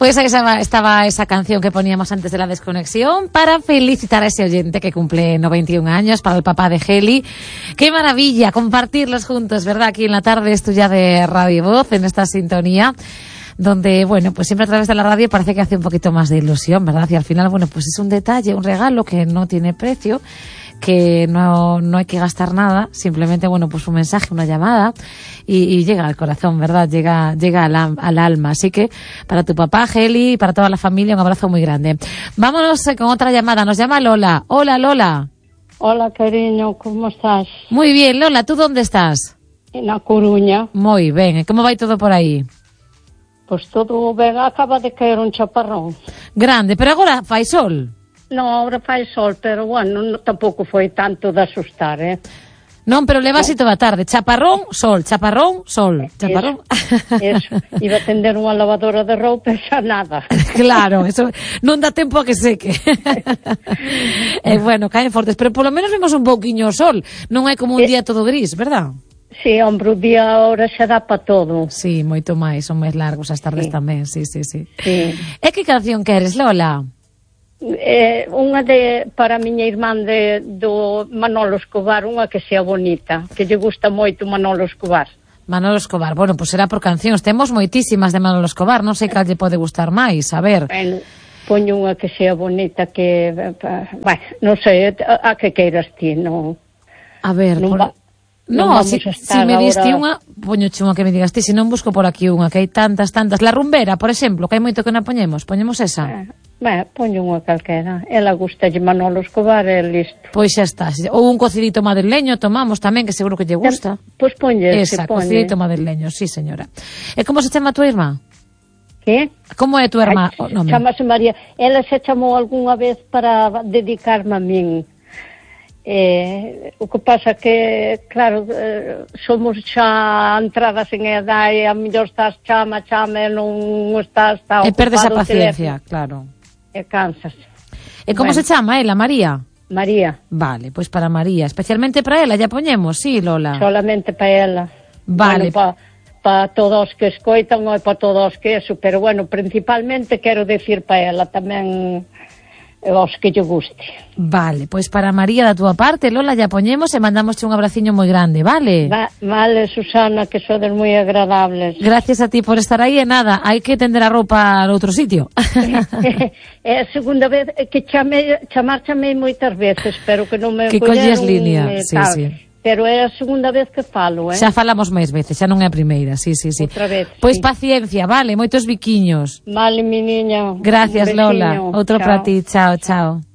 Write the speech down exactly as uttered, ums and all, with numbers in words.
Pues ahí estaba esa canción que poníamos antes de la desconexión para felicitar a ese oyente que cumple noventa y un años, para el papá de Heli. Qué maravilla compartirlos juntos, ¿verdad? Aquí en la tarde estuya de Radio Voz, en esta sintonía, donde, bueno, pues siempre a través de la radio parece que hace un poquito más de ilusión, ¿verdad? Y al final, bueno, pues es un detalle, un regalo que no tiene precio, que no, no hay que gastar nada, simplemente, bueno, pues un mensaje, una llamada, y, y llega al corazón, ¿verdad? Llega, llega al, al alma. Así que, para tu papá, Heli, y para toda la familia, un abrazo muy grande. Vámonos con otra llamada. Nos llama Lola. Hola, Lola. Hola, cariño, ¿cómo estás? Muy bien, Lola, ¿tú dónde estás? En A Coruña. Muy bien. ¿Cómo va todo por aí? Pois todo ben, acaba de caer un chaparrón. Grande, pero agora fai sol. Non, agora fai sol, pero bueno, no, tampouco foi tanto de asustar, eh? Non, pero leva así toda a tarde. Chaparrón, sol, chaparrón, sol. Chaparrón. Eso, eso. Iba a tender unha lavadora de roupa e xa nada. Claro, eso non dá tempo a que seque. E bueno, caen fortes, pero polo menos vemos un pouquiño o sol. Non é como un día todo gris, verdad? Sí, hombre, o día ahora xa dá pa todo. Sí, moito máis, son máis largos as tardes sí. Tamén, sí, sí, sí. Sí. E que canción queres, Lola? Eh, unha de para a miña irmán de, do Manolo Escobar, unha que sea bonita, que lle gusta moito Manolo Escobar. Manolo Escobar, bueno, pois pues será por cancións. Temos moitísimas de Manolo Escobar, non sei cal lle pode gustar máis, a ver. Bueno, poño unha que sea bonita, que, bueno, non sei, a, a que queiras ti, non? A ver, non por... va... No, si, si me diste unha, poñoche unha que me digas ti, se non busco por aquí unha, que hai tantas, tantas. La Rumbera, por exemplo, que hai moito que non poñemos, poñemos esa. Eh, ben, poño unha calquera. Ela gusta de Manolo Escobar e listo. Pois xa está. Ou un cocidito madrileño tomamos tamén, que seguro que lle gusta. Pois poñe ese, esa, poñe. Cocidito madrileño, sí, señora. E como se chama a tua irmá? Que? Como é a tua irmá? Oh, chamase María. Ela se chamou algunha vez para dedicarme a min. Eh, o que pasa que, claro, eh, somos xa entradas en edad e a mellor estás chama, chama e non estás está ocupado. E perdes a paciencia, teléfono, claro. E cansas. E como bueno. Se chama ela, María? María. Vale, pois pues para María, especialmente para ela, ya poñemos, sí, Lola. Solamente para ela. Vale. Bueno, para pa todos que escoitan ou para todos que eso, pero bueno, principalmente quero decir para ela tamén os que lle guste. Vale, pois para María da túa parte, Lola, ya poñemos e mandamosche un abraciño moi grande, vale? Va, vale, Susana, que sodes moi agradables. Gracias a ti por estar aí e nada, hai que tender a roupa no outro sitio. É a segunda vez que chame, chamar chamei moitas veces, pero que non me que colleron. Que línea, sí, tal. sí. Pero é a segunda vez que falo, eh? Xa falamos máis veces, xa non é a primeira, sí, sí, sí. Outra vez, pois sí. Paciencia, vale, moitos biquiños. Vale, mi niña. Gracias, Lola. Outro para ti, chao, chao.